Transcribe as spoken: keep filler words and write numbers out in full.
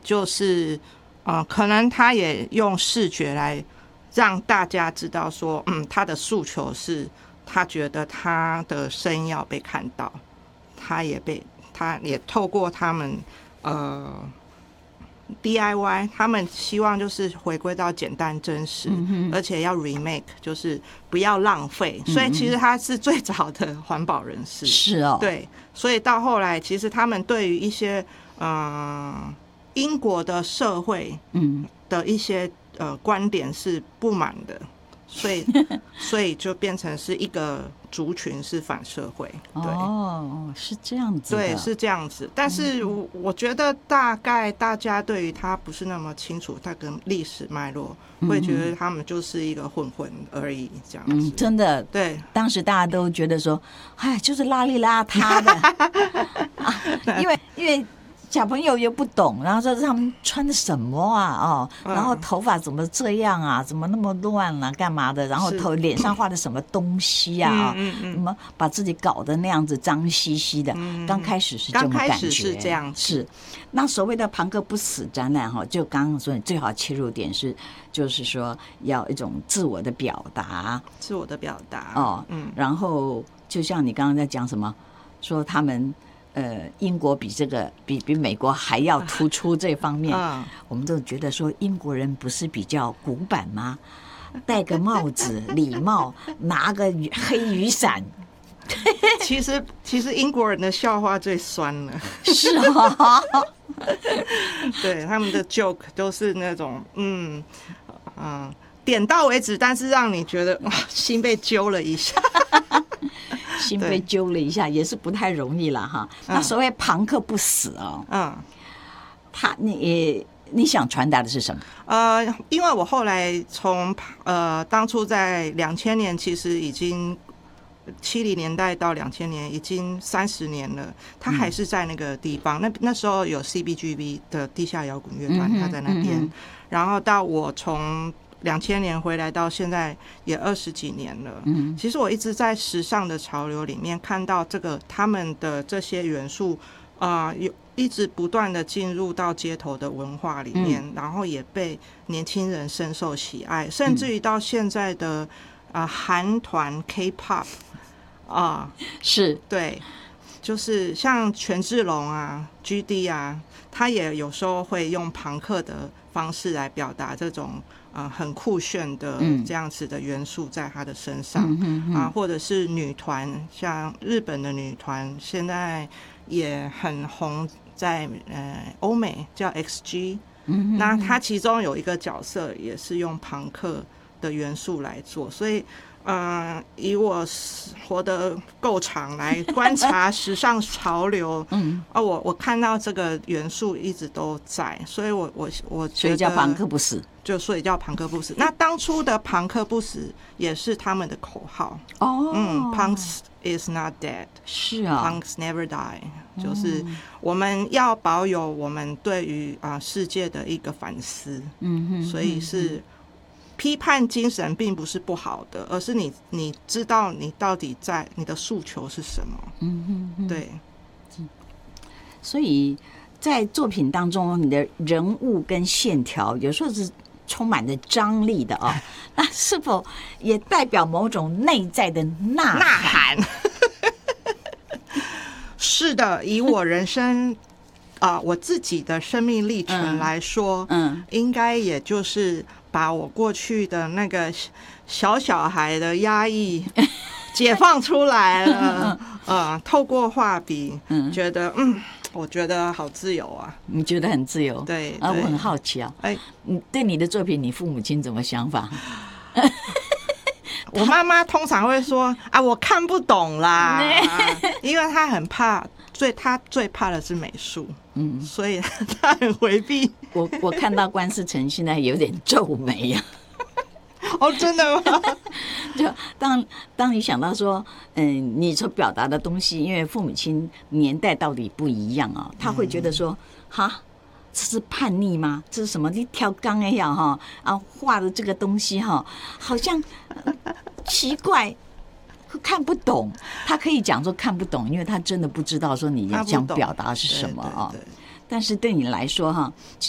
就是呃，可能他也用视觉来让大家知道说，嗯，他的诉求是他觉得他的声音要被看到，他也被他也透过他们呃。D I Y 他们希望就是回归到简单真实，嗯、而且要 remake， 就是不要浪费。所以其实他是最早的环保人士， 是哦， 对。所以到后来，其实他们对于一些呃英国的社会的一些呃观点是不满的，所以所以就变成是一个族群是反社会。对哦，是这样子的， 对，是这样子。但是我我觉得大概大家对于他不是那么清楚，他跟历史脉络，会觉得他们就是一个混混而已，这样子。 嗯，真的， 对， 当时大家都觉得说，哎，就是邋里邋遢的，啊、因为因为。小朋友又不懂，然后说他们穿的什么啊？哦，然后头发怎么这样啊？怎么那么乱啊？干嘛的？然后头脸上画的什么东西啊？嗯嗯，什么把自己搞得那样子脏兮兮的？嗯、刚开始是这种感觉， 刚开始是这样， 是。那所谓的庞克不死展览哈，就刚刚说你最好切入点是，就是说要一种自我的表达， 自我的表达哦，嗯，然后就像你刚刚在讲什么，说他们。呃，英国比这个比比美国还要突出这方面，嗯、我们都觉得说英国人不是比较古板吗？戴个帽子，礼帽，拿个黑雨伞。 其实其实英国人的笑话最酸了， 是啊， 对，他们的 joke 都是那种嗯嗯点到为止，但是让你觉得哇心被揪了一下。 心被揪了一下，也是不太容易了哈。那所谓庞克不死哦，嗯，他你你想传达的是什么？ 呃，因为我后来从呃当初在两千年，其实已经七零年代到两千年，已经三十年了，他还是在那个地方。嗯、那那时候有 C B G B 的地下摇滚乐团，他在那边。嗯、然后到我从两千年回来到现在也二十几年了，嗯，其实我一直在时尚的潮流里面看到这个他们的这些元素，啊、呃，有一直不断的进入到街头的文化里面，嗯、然后也被年轻人深受喜爱，甚至于到现在的啊韩团 K-pop 啊、呃， 是对，就是像权志龙啊、G D 啊，他也有时候会用朋克的方式来表达这种。啊、呃，很酷炫的这样子的元素在他的身上、嗯嗯、啊，或者是女团，像日本的女团现在也很红在，在呃欧美叫 X G，嗯、那他其中有一个角色也是用朋克的元素来做，所以呃，以我活得够长来观察时尚潮流，嗯，啊，我我看到这个元素一直都在，所以我我我觉得， 所以叫朋克不死， 就所以叫朋克不死。那当初的朋克不死也是他们的口号哦，嗯 ，Punks is not dead， 是啊 ，Punks never die， 就是我们要保有我们对于啊、呃、世界的一个反思，嗯哼，所以是。批判精神并不是不好的，而是你你知道你到底在你的诉求是什么。嗯哼，对。 所以在作品当中，你的人物跟线条有时候是充满着张力的啊、哦，那是否也代表某种内在的呐喊？呐喊是的，以我人生啊、呃、我自己的生命历程来说，嗯，嗯应该也就是。把我过去的那个小小孩的压抑解放出来了，呃，透过画笔，嗯，觉得嗯，我觉得好自由啊。 你觉得很自由？ 对啊，我很好奇啊，哎，你对你的作品，你父母亲怎么想法？ 我妈妈通常会说啊，我看不懂啦，因为她很怕。最他最怕的是美术，嗯，所以他很回避。 我我看到关世成现在有点皱眉呀、 啊。哦，真的吗？ 就当当你想到说，嗯，你所表达的东西，因为父母亲年代到底不一样啊，他会觉得说，哈、嗯，这是叛逆吗？这是什么？一条钢一样哈啊，画的这个东西哈，好像、呃、奇怪。看不懂，他可以讲说看不懂，因为他真的不知道说你想表达是什么啊。但是对你来说哈，